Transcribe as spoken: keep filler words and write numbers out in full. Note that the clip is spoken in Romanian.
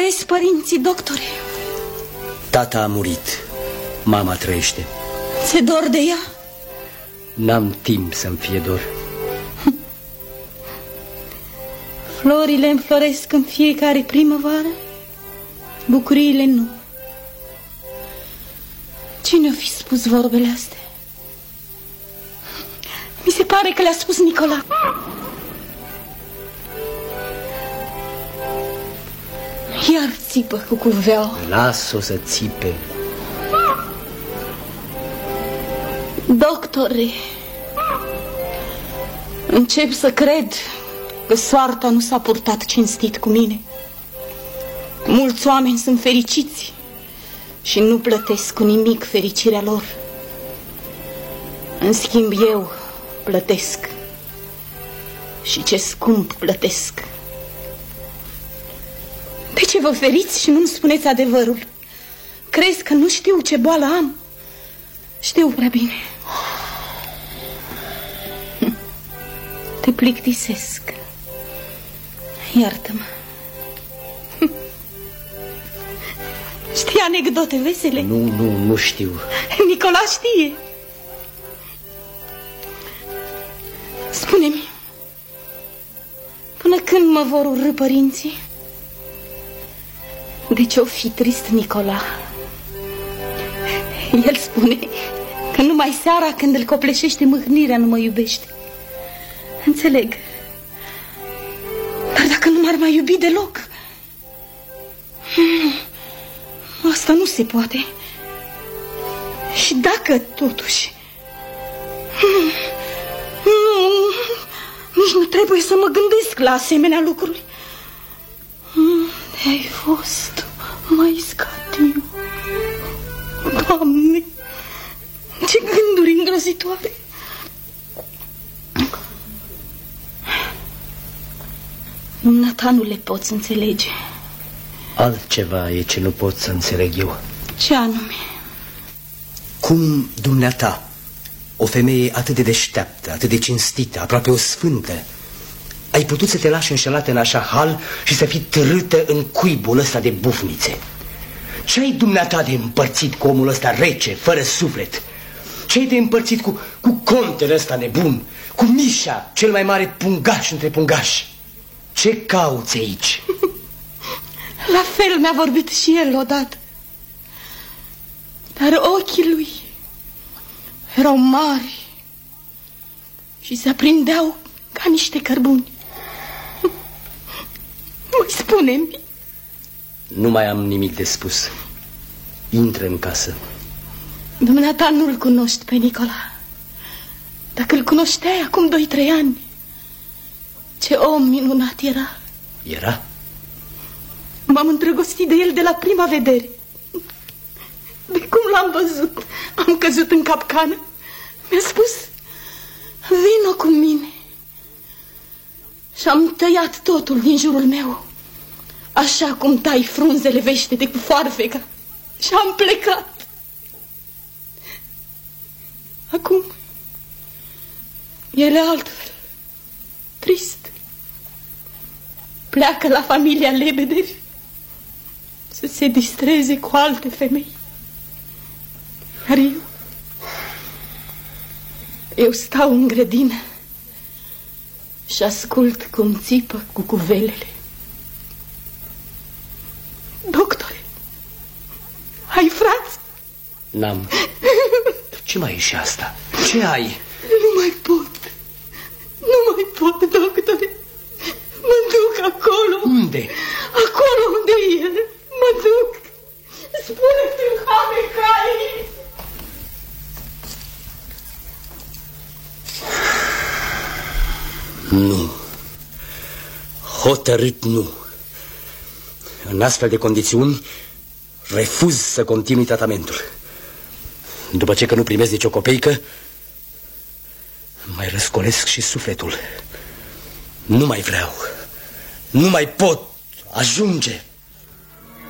trăiesc părinții, doctore? Tata a murit, mama trăiește. Ți-e dor de ea? N-am timp să-mi fie dor. Florile înfloresc în fiecare primăvară, bucuriile nu. Cine a fi spus vorbele astea? Mi se pare că le-a spus Nicola. Iar țipă cu cuveaua. Las-o să țipe. Doctore, încep să cred că soarta nu s-a purtat cinstit cu mine. Mulți oameni sunt fericiți și nu plătesc cu nimic fericirea lor. În schimb eu plătesc. Și ce scump plătesc. De ce vă feriți și nu-mi spuneți adevărul? Crezi că nu știu ce boală am? Știu prea bine. Te plictisesc. Iartă-mă. Știi anecdote vesele? Nu, nu, nu știu. Nicola știe. Spune-mi, până când mă vor urâ părinții? De ce o fi trist Nicola? El spune că numai seara când îl copleșește mâhnirea nu mă iubește. Înțeleg. Dar dacă nu m-ar mai iubi deloc? Asta nu se poate. Și dacă totuși... Nu, nici nu trebuie să mă gândesc la asemenea lucruri. Unde ai fost, mai scatiu? Doamne, ce gânduri îngrozitoare! Dumneata nu le poți înțelege. Altceva e ce nu pot să înțeleg eu. Ce anume? Cum dumneata, o femeie atât de deșteaptă, atât de cinstită, aproape o sfântă, ai putut să te lași înșelată în așa hal și să fii târâtă în cuibul ăsta de bufnițe? Ce ai dumneata de împărțit cu omul ăsta rece, fără suflet? Ce ai de împărțit cu, cu contele ăsta nebun, cu Mișa, cel mai mare pungaș între pungași? Ce cauți aici? La fel mi-a vorbit și el odată. Dar ochii lui erau mari și se aprindeau ca niște cărbuni. Mai spune-mi. Nu mai am nimic de spus. Intră în casă. Dumneata nu-l cunoști pe Nicola. Dacă îl cunoșteai acum doi-trei ani, ce om minunat era. Era? M-am îndrăgostit de el de la prima vedere. De cum l-am văzut, am căzut în capcană. Mi-a spus, vino cu mine. Și am tăiat totul din jurul meu, așa cum tai frunzele veștete cu foarfeca. Și am plecat. Acum el e altfel, trist. Pleacă la familia Lebedevi să se distreze cu alte femei. Iar eu, eu stau în grădină și ascult cum țipă cu cuvelele. Doctore, ai frați? N-am. Ce mai e și asta? Ce ai? Nu mai pot. Nu mai pot, doctore. Mă duc acolo. Unde? Acolo unde e el. Mă duc. Spune-mi, Hame, cai. Nu. Hotărât nu. În astfel de condiții refuz să continui tratamentul. După ce că nu primesc nicio copeică, mai răscolesc și sufletul. Nu mai vreau. Nu mai pot. Ajunge.